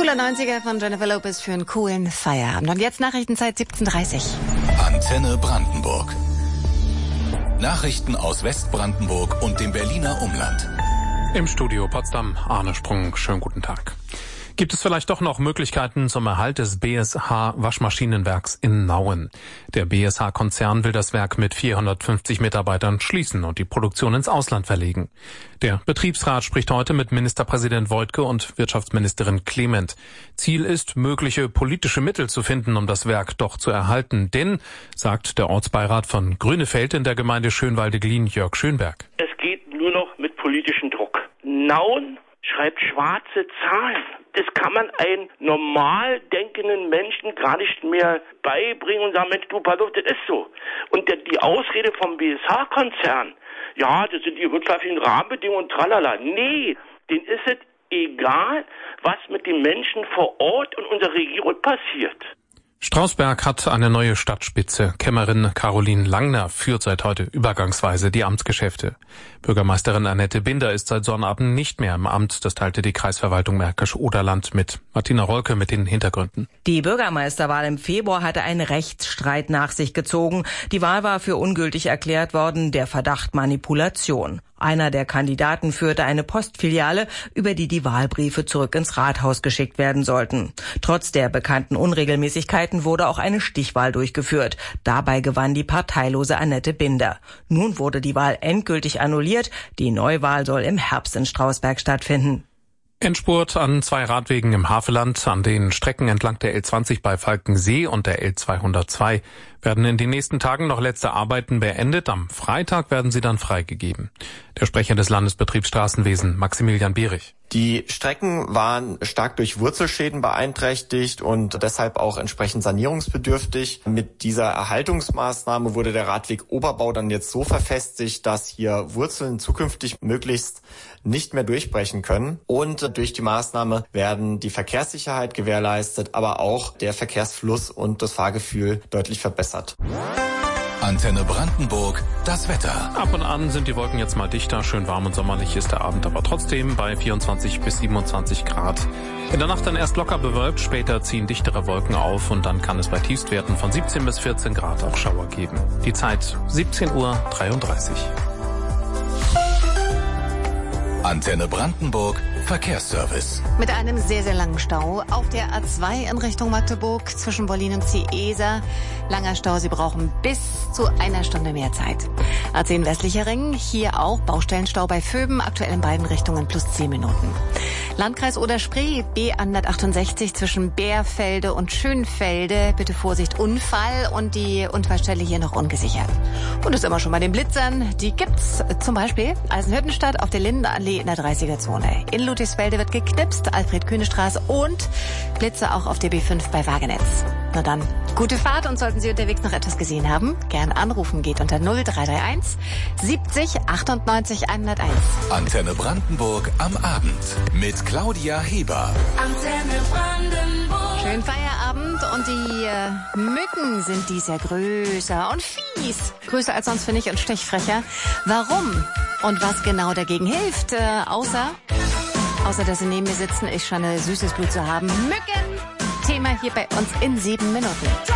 Cooler 90er von Jennifer Lopez für einen coolen Feierabend. Und jetzt Nachrichtenzeit 17:30. Antenne Brandenburg. Nachrichten aus Westbrandenburg und dem Berliner Umland. Im Studio Potsdam, Arne Sprung. Schönen guten Tag. Gibt es vielleicht doch noch Möglichkeiten zum Erhalt des BSH Waschmaschinenwerks in Nauen? Der BSH-Konzern will das Werk mit 450 Mitarbeitern schließen und die Produktion ins Ausland verlegen. Der Betriebsrat spricht heute mit Ministerpräsident Woidke und Wirtschaftsministerin Clement. Ziel ist, mögliche politische Mittel zu finden, um das Werk doch zu erhalten. Denn, sagt der Ortsbeirat von Grünefeld in der Gemeinde Schönwalde-Glien, Jörg Schönberg: Es geht nur noch mit politischem Druck. Nauen schreibt schwarze Zahlen. Das kann man einem normal denkenden Menschen gar nicht mehr beibringen und sagen, Mensch, du, pass auf, das ist so. Und die Ausrede vom BSH-Konzern, ja, das sind die wirtschaftlichen Rahmenbedingungen, tralala. Nee, denen ist es egal, was mit den Menschen vor Ort und unserer Region passiert. Strausberg hat eine neue Stadtspitze. Kämmerin Caroline Langner führt seit heute übergangsweise die Amtsgeschäfte. Bürgermeisterin Annette Binder ist seit Sonnabend nicht mehr im Amt. Das teilte die Kreisverwaltung Märkisch-Oderland mit. Martina Rolke mit den Hintergründen. Die Bürgermeisterwahl im Februar hatte einen Rechtsstreit nach sich gezogen. Die Wahl war für ungültig erklärt worden, der Verdacht Manipulation. Einer der Kandidaten führte eine Postfiliale, über die Wahlbriefe zurück ins Rathaus geschickt werden sollten. Trotz der bekannten Unregelmäßigkeiten wurde auch eine Stichwahl durchgeführt. Dabei gewann die parteilose Annette Binder. Nun wurde die Wahl endgültig annulliert. Die Neuwahl soll im Herbst in Strausberg stattfinden. Endspurt an 2 Radwegen im Havelland. An den Strecken entlang der L20 bei Falkensee und der L202 werden in den nächsten Tagen noch letzte Arbeiten beendet. Am Freitag werden sie dann freigegeben. Der Sprecher des Landesbetriebsstraßenwesen, Maximilian Bierich: Die Strecken waren stark durch Wurzelschäden beeinträchtigt und deshalb auch entsprechend sanierungsbedürftig. Mit dieser Erhaltungsmaßnahme wurde der Radweg Oberbau dann jetzt so verfestigt, dass hier Wurzeln zukünftig möglichst nicht mehr durchbrechen können. Und durch die Maßnahme werden die Verkehrssicherheit gewährleistet, aber auch der Verkehrsfluss und das Fahrgefühl deutlich verbessert. Antenne Brandenburg, das Wetter. Ab und an sind die Wolken jetzt mal dichter. Schön warm und sommerlich ist der Abend aber trotzdem bei 24 bis 27 Grad. In der Nacht dann erst locker bewölkt, später ziehen dichtere Wolken auf und dann kann es bei Tiefstwerten von 17 bis 14 Grad auch Schauer geben. Die Zeit 17:33 Uhr. Antenne Brandenburg, Verkehrsservice. Mit einem sehr, sehr langen Stau auf der A2 in Richtung Magdeburg zwischen Berlin und Ciesa. Langer Stau, Sie brauchen bis zu 1 Stunde mehr Zeit. A10 westlicher Ring, hier auch Baustellenstau bei Vöben, aktuell in beiden Richtungen plus 10 Minuten. Landkreis Oder-Spree, B168 zwischen Bärfelde und Schönfelde. Bitte Vorsicht, Unfall und die Unfallstelle hier noch ungesichert. Und das immer schon bei den Blitzern. Die gibt's zum Beispiel Eisenhüttenstadt auf der Lindenallee in der 30er-Zone. In Ludwigsfelde wird geknipst, Alfred-Kühne-Straße und Blitze auch auf der B5 bei Wagenetz. Na dann, gute Fahrt und sollten Sie unterwegs noch etwas gesehen haben, gern anrufen, geht unter 0331 70 98 101. Antenne Brandenburg am Abend mit Claudia Heber. Antenne Brandenburg. Schönen Feierabend und die Mücken sind dies Jahr größer und fies. Größer als sonst, finde ich, und stechfrecher. Warum und was genau dagegen hilft, außer dass sie neben mir sitzen, ich scheine süßes Blut zu haben. Mücken! Thema hier bei uns in 7 Minuten.